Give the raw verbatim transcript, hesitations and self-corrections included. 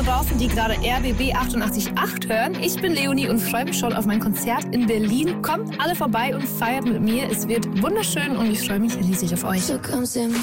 draußen, die gerade R B B achtundachtzig Komma acht hören. Ich bin Leonie und freue mich schon auf mein Konzert in Berlin. Kommt alle vorbei und feiert mit mir. Es wird wunderschön und ich freue mich riesig auf euch. So kommst du